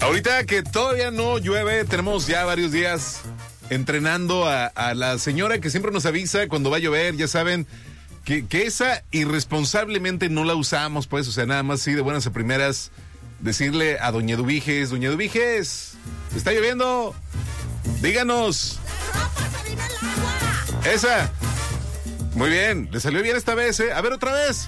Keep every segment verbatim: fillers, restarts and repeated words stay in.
Ahorita que todavía no llueve, tenemos ya varios días entrenando a, a la señora que siempre nos avisa cuando va a llover, ya saben, que, que esa irresponsablemente no la usamos, pues, o sea, nada más sí de buenas a primeras decirle a doña Dubiges, doña Dubiges, está lloviendo, díganos. Esa. Muy bien, le salió bien esta vez, ¿eh? A ver, otra vez.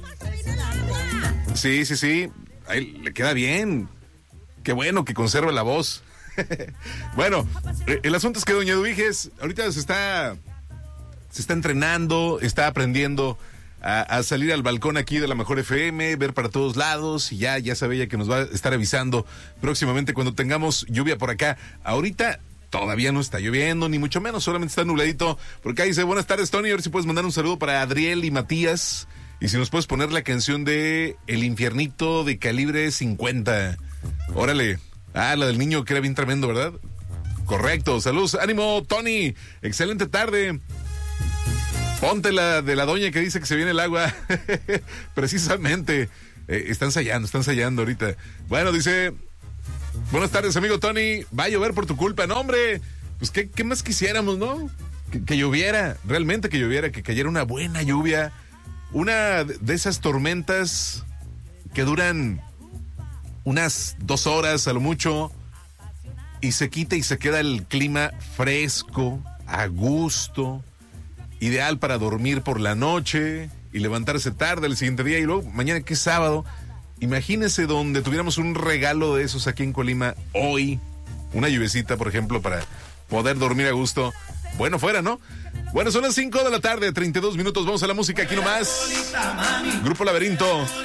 Sí, sí, sí, ahí le queda bien. Qué bueno que conserva la voz. Bueno, el asunto es que doña Dubiges ahorita se está, se está entrenando, está aprendiendo a, a salir al balcón aquí de la Mejor F M, ver para todos lados, y ya, ya sabe ella que nos va a estar avisando próximamente cuando tengamos lluvia por acá. Ahorita todavía no está lloviendo, ni mucho menos, solamente está nubladito. Por acá dice, buenas tardes, Tony, a ver si puedes mandar un saludo para Adriel y Matías, y si nos puedes poner la canción de El Infiernito de Calibre cincuenta. Órale. Ah, la del niño que era bien tremendo, ¿verdad? Correcto. Saludos. Ánimo, Tony. Excelente tarde. Ponte la de la doña que dice que se viene el agua. Precisamente. Eh, está ensayando, está ensayando ahorita. Bueno, dice, buenas tardes, amigo Tony. Va a llover por tu culpa. No, hombre. Pues, ¿qué, qué más quisiéramos, no? Que, que lloviera. Realmente que lloviera. Que cayera una buena lluvia. Una de esas tormentas que duran unas dos horas a lo mucho, y se quita y se queda el clima fresco, a gusto, ideal para dormir por la noche y levantarse tarde el siguiente día, y luego mañana que es sábado, imagínese donde tuviéramos un regalo de esos aquí en Colima hoy, una lluvecita, por ejemplo, para poder dormir a gusto. Bueno, fuera, ¿no? Bueno, son las cinco de la tarde, treinta y dos minutos, vamos a la música aquí nomás. Grupo Laberinto.